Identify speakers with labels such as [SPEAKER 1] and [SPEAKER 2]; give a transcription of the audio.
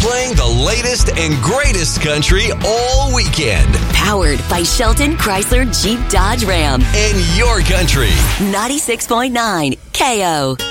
[SPEAKER 1] Playing the latest and greatest country all weekend.
[SPEAKER 2] Powered by Shelton Chrysler Jeep Dodge Ram.
[SPEAKER 1] In your country.
[SPEAKER 2] 96.9 KO.